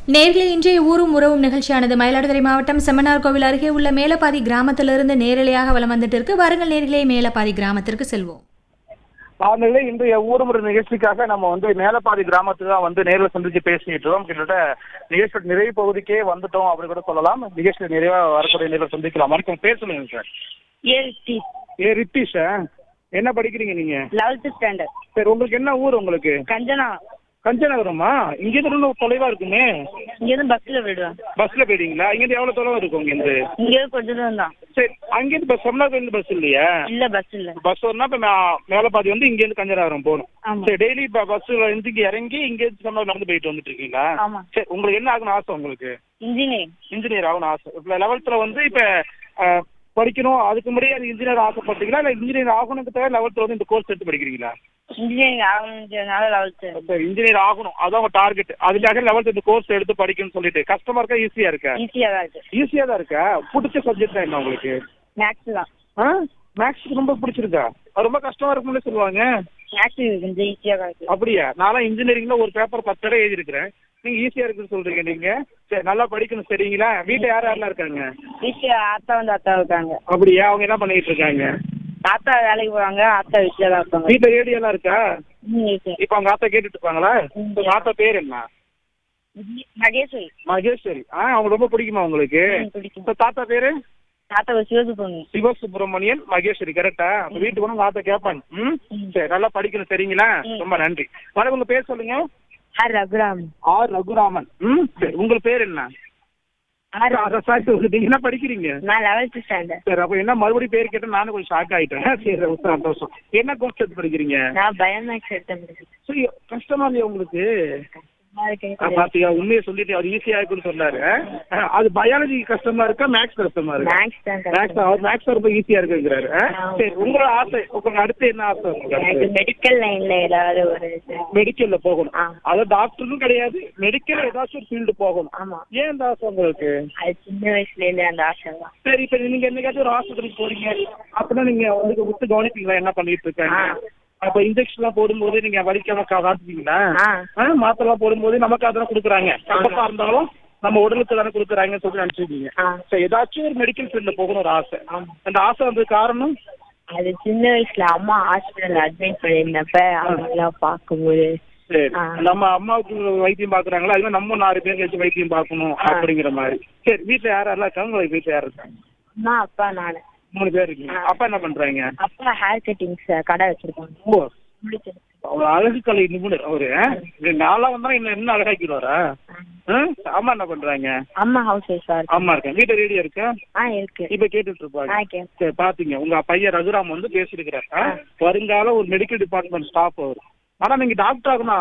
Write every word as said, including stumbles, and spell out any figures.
நேர்களே, இன்றைய ஊரும் உறவும் நிகழ்ச்சியானது மயிலாடுதுறை மாவட்டம் செம்மனார் கோவில் அருகே உள்ள மேலப்பாதி கிராமத்திலிருந்து நேரலையாக வலம் வந்துட்டு இருக்கு. வாருங்கள் நேர்களே, மேலப்பாதி கிராமத்திற்கு செல்வோம். அதனால இன்றைய ஊர்முறை நிகழ்ச்சிக்காக நம்ம வந்து மேலப்பாதி கிராமத்துல தான் வந்து நேரில் சந்திச்சு பேசிட்டு இருக்கோம். கிட்டத்தட்ட நிகழ்ச்சி நிறைவு பகுதிக்கே வந்துட்டோம் அப்படின்னு கூட சொல்லலாம். நிகழ்ச்சி நிறைவா வரக்கூடிய நேரில் சந்திக்கலாம். வணக்கம், பேர் சொல்லுங்க சார். ஏ ரித்தீஷ். ஏ ரித்தீஷா, என்ன படிக்கிறீங்க நீங்க? Eleventh standard. சரி, உங்களுக்கு என்ன ஊர்? உங்களுக்கு கஞ்சனா. கஞ்சநகரமா? இங்கேருந்து தொலைவா இருக்குமே. இங்கேருந்து பஸ்ல போயிடுவேன். பஸ்ல போயிடுவீங்களா? இங்கேருந்து எவ்வளவு தொலைவா இருக்கும் இங்கேருந்து? இங்கேருந்து கொஞ்சம் தூரம் தான். சரி, அங்கேருந்து பஸ் செம்னார்லேருந்து பஸ் இல்லையா? இல்ல, பஸ் இல்ல. பஸ் வரணும்னா இப்போ மேலப்பாதி வந்து இங்கேருந்து கஞ்சநகரம் போகணும். ஆமா. சரி, டெய்லி பஸ்ல இருந்து இங்க இறங்கி இங்கேருந்து செம்னார் நடந்து போயிட்டு வந்துட்டு இருக்கீங்களா? ஆமா. சரி, உங்களுக்கு என்ன ஆகணும் ஆசை? உங்களுக்கு இன்ஜினியரிங். இன்ஜினியர் ஆகணும் ஆசை. இப்போ லெவல்த்தில் வந்து இப்போ படிக்கணும், அதுக்கு முன்னாடியே அது இன்ஜினியர் ஆசைப்பட்டீங்களா, இல்லை இன்ஜினியர் ஆகணுங்கிறத லெவல்த்தில் வந்து இந்த கோர்ஸ் எடுத்து படிக்கிறீங்களா? Engineering ஆகணும்னால eleventh. இன்ஜினியர் ஆகணும், அதான் உங்க டார்கெட். அதுக்காக லெவல்த் இந்த கோர்ஸ் எடுத்து படிக்கணும்னு சொல்லிட்டு கஷ்டமா இருக்கா, ஈஸியா இருக்கா? ஈஸியா தான் இருக்கு. ஈஸியா தான் இருக்கா? பிடிச்ச சப்ஜெக்ட் தான் என்ன உங்களுக்கு? மேக்ஸ் தான். ஆ, மேக்ஸ் ரொம்ப பிடிச்சிருக்கா? அது ரொம்ப கஷ்டமா இருக்கும்னு சொல்லுவாங்க. மேக்ஸ் கொஞ்சம் ஈஸியா தான் இருக்கு. அப்படியா? நான்லாம் இன்ஜினியரிங்ல ஒரு பேப்பர் பத்து தடவை எழுதிருக்கிறேன். நீங்க ஈஸியா இருக்குன்னு சொல்றீங்க நீங்க. சரி, நல்லா படிக்கணும். சரிங்களா? வீட்டுல யார் யாரெல்லாம் இருக்காங்க? வீட்டுல அத்தா வந்து அத்தா இருக்காங்க. அப்படியா? அவங்க என்ன பண்ணிட்டு இருக்காங்க? தாத்தா வேலைக்கு போறாங்க, அத்தா வீட்டுல தான் இருக்காங்க. வீட்டுல ரேடியோ எல்லாம் இருக்கா? ம், இருக்கு. இப்ப அவங்க ஆத்தா கேட்டுட்டு இருப்பாங்களா? உங்க ஆத்தா பேர் என்ன? மகேஸ்வரி. மகேஸ்வரி. ஆ, அவங்க ரொம்ப பிடிக்குமா உங்களுக்கு? ம், பிடிக்கும். இப்ப தாத்தா பேரு? தாத்தா சிவசுப்ரமணியன். சிவசுப்ரமணியன் மகேஸ்வரி. கரெக்டா? அப்ப வீட்டுக்கு போனா ஆத்தா கேட்பாங்க. ம், சரி, நல்லா படிக்கணும். சரிங்களா? ரொம்ப நன்றி. வணக்கம், உங்க பேர் சொல்லுங்க. ஆர் ரகுராமன். ஆர் ரகுராமன். ம், சரி, உங்களுக்கு பேர் என்ன? நீங்க என்ன படிக்கிறீங்க? நான் லெவல்த் ஸ்டாண்டர்ட். சரி, அப்ப என்ன மறுபடியும் பேர் கேட்டேன், நானும் கொஞ்சம் ஷாக் ஆயிட்டேன். சரி, ரொம்ப சந்தோஷம். என்ன கோர்ஸ் எடுத்து படிக்கிறீங்க? நான் பயோமேக்ஸ் எடுத்தேன். சரி, கஷ்டமா இல்லையா உங்களுக்கு? கஷ்டமா பாத்தியா, உண்மையை சொல்லிட்டு அவர் ஈஸியா இருக்குன்னு சொன்னாரு. அது பயாலஜி கஷ்டமா இருக்கா, மேக்ஸ் கஷ்டமா இருக்கா? மேக்ஸ் தான். மேக்ஸ் அவர் மேக்ஸ் ரொம்ப ஈஸியா இருக்குங்கிறாரு. சரி, உங்களோட ஆசை, உங்களுக்கு அடுத்து என்ன ஆசை? எனக்கு மெடிக்கல் லைன்ல ஏதாவது ஒரு மெடிக்கல்ல போகணும். அதாவது டாக்டரும் கிடையாது, மெடிக்கல் ஏதாச்சும் ஒரு ஃபீல்டு போகணும். ஆமா. ஏன் அந்த ஆசை உங்களுக்கு? அது சின்ன வயசுல இருந்து அந்த ஆசை தான். சரி, இப்ப நீங்க என்னைக்காச்சும் ஒரு ஆஸ்பத்திரிக்கு போறீங்க அப்படின்னா நீங்க வந்து விட்டு கவனிப்பீங்களா என்ன பண்ணிட்டு இருக்காங்க? அப்ப இன்ஜெக்ஷன் எல்லாம் போடும்போது நீங்க வலிக்காம காட்டுவீங்களா? மாத்திரை எல்லாம் போடும்போது நமக்கு அதெல்லாம் கொடுக்குறாங்க. கஷ்டமா இருந்தாலும் நம்ம உடலுக்கு தானே கொடுக்குறாங்கன்னு சொல்லி நினைச்சிருக்கீங்க. சரி, ஏதாச்சும் ஒரு மெடிக்கல் ஃபீல்ட்ல போகணும் ஒரு ஆசை. அந்த ஆசை வந்து காரணம்? அது சின்ன வயசுல அம்மா ஹாஸ்பிட்டல் அட்மிட் பண்ணியிருந்தப்ப அவங்கெல்லாம் பார்க்கும்போது. சரி, நம்ம அம்மாவுக்கு வைத்தியம் பாக்குறாங்களா, அதுவே நம்ம நாலு பேர் வச்சு வைத்தியம் பார்க்கணும் அப்படிங்கிற மாதிரி. சரி, வீட்டுல யார் யாரெல்லாம் இருக்காங்க? உங்களுக்கு வீட்டுல யார் இருக்காங்க? அம்மா, அப்பா, நானு. மூணு பேர் இருக்கீங்க. அப்பா என்ன பண்றாங்க? அப்பா ஹேர் கட்டிங் கடை வச்சிருக்காங்க. ஓ, அவர் அழகு கலை நிபுணர் அவரு. நாளா வந்தா என்ன என்ன அழகாக்கிடுவாரா? அம்மா என்ன பண்றாங்க? அம்மா ஹவுஸ் ஒய்ஃபா இருக்கு. அம்மா இருக்கேன். வீட்டு ரேடியோ இருக்கா? ஆ, இருக்கு. இப்ப கேட்டுட்டு இருப்பாங்க. சரி, பாத்தீங்க உங்க பையன் ரகுராம் வந்து பேசிருக்கிறார். வருங்கால ஒரு மெடிக்கல் டிபார்ட்மெண்ட் ஸ்டாஃப் அவரு. ஆனா நீங்க டாக்டர் ஆகணும்